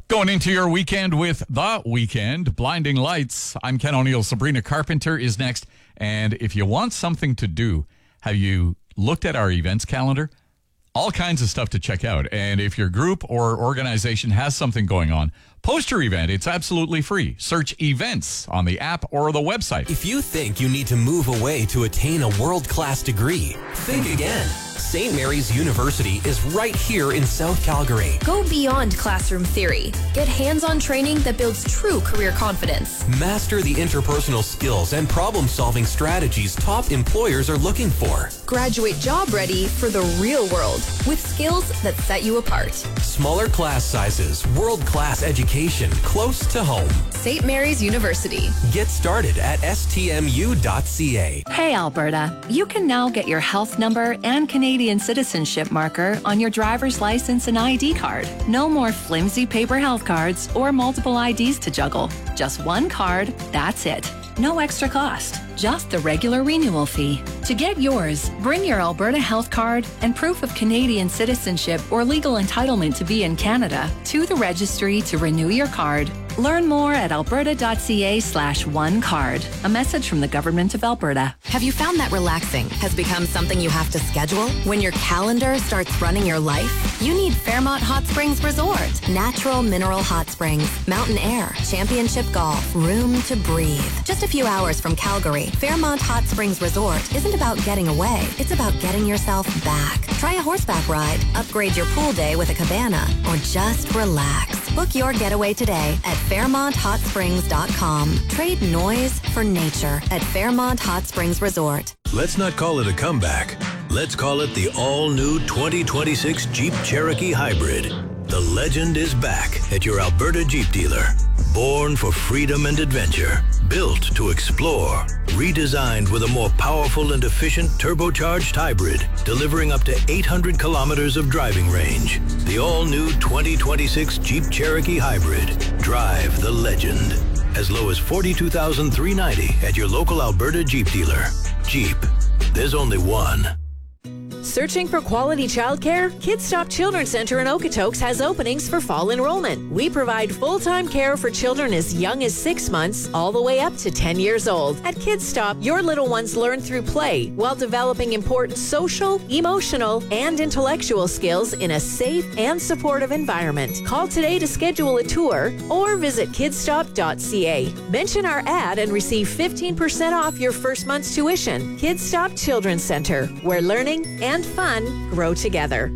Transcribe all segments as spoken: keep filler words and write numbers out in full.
Going into your weekend with The Weekend, Blinding Lights. I'm Ken O'Neill. Sabrina Carpenter is next. And if you want something to do, have you looked at our events calendar? All kinds of stuff to check out. And if your group or organization has something going on, post your event. It's absolutely free. Search events on the app or the website. If you think you need to move away to attain a world-class degree, think again. Saint Mary's University is right here in South Calgary. Go beyond classroom theory. Get hands-on training that builds true career confidence. Master the interpersonal skills and problem-solving strategies top employers are looking for. Graduate job ready for the real world with skills that set you apart. Smaller class sizes, world-class education close to home. Saint Mary's University. Get started at S T M U dot C A. Hey, Alberta. You can now get your health number and Canadian citizenship marker on your driver's license and I D card. No more flimsy paper health cards or multiple I Ds to juggle. Just one card, that's it. No extra cost, just the regular renewal fee. To get yours, bring your Alberta health card and proof of Canadian citizenship or legal entitlement to be in Canada to the registry to renew your card. Learn more at alberta.ca slash one card. A message from the Government of Alberta. Have you found that relaxing has become something you have to schedule? When your calendar starts running your life? You need Fairmont Hot Springs Resort. Natural mineral hot springs, mountain air, championship golf, room to breathe. Just a few hours from Calgary, Fairmont Hot Springs Resort isn't about getting away. It's about getting yourself back. Try a horseback ride, upgrade your pool day with a cabana, or just relax. Book your getaway today at Fairmont Hot Springs dot com. Trade noise for nature at Fairmont Hot Springs Resort. Let's not call it a comeback. Let's call it the all-new twenty twenty-six Jeep Cherokee Hybrid. The legend is back at your Alberta Jeep dealer. Born for freedom and adventure, built to explore, redesigned with a more powerful and efficient turbocharged hybrid, delivering up to eight hundred kilometers of driving range. The all-new twenty twenty-six Jeep Cherokee Hybrid. Drive the legend. As low as forty-two thousand three hundred ninety dollars at your local Alberta Jeep dealer. Jeep. There's only one. Searching for quality childcare? Kids Stop Children's Center in Okotoks has openings for fall enrollment. We provide full-time care for children as young as six months all the way up to ten years old. At Kids Stop, your little ones learn through play while developing important social, emotional, and intellectual skills in a safe and supportive environment. Call today to schedule a tour or visit kids stop dot c a. Mention our ad and receive fifteen percent off your first month's tuition. Kids Stop Children's Center, where learning and and fun grow together.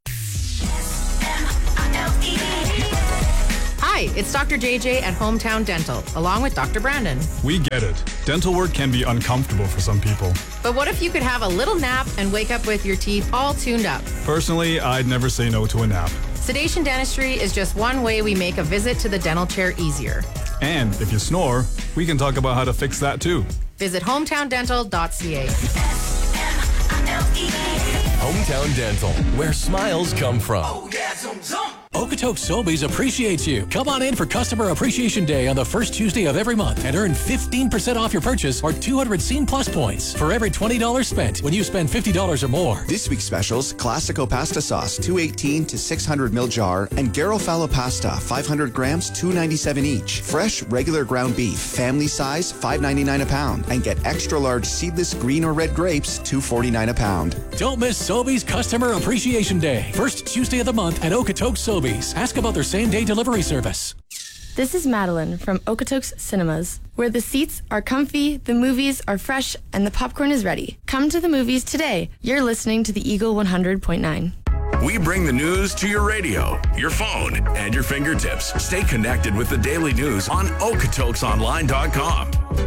Hi, it's Doctor J J at Hometown Dental, along with Doctor Brandon. We get it. Dental work can be uncomfortable for some people. But what if you could have a little nap and wake up with your teeth all tuned up? Personally, I'd never say no to a nap. Sedation dentistry is just one way we make a visit to the dental chair easier. And if you snore, we can talk about how to fix that too. Visit hometown dental dot c a. Hometown Dental, where smiles come from. Oh, yeah, zum, zum. Okotoks Sobeys appreciates you. Come on in for Customer Appreciation Day on the first Tuesday of every month and earn fifteen percent off your purchase or two hundred Scene Plus points for every twenty dollars spent when you spend fifty dollars or more. This week's specials, Classico pasta sauce, two eighteen to six hundred mil jar, and Garofalo pasta, five hundred grams, two ninety-seven each. Fresh, regular ground beef, family size, five ninety-nine a pound. And get extra large seedless green or red grapes, two forty-nine a pound. Don't miss Sobeys Customer Appreciation Day. First Tuesday of the month at Okotoks Sobeys. Ask about their same-day delivery service. This is Madeline from Okotoks Cinemas, where the seats are comfy, the movies are fresh, and the popcorn is ready. Come to the movies today. You're listening to the Eagle one hundred point nine. We bring the news to your radio, your phone, and your fingertips. Stay connected with the daily news on okotoks online dot com.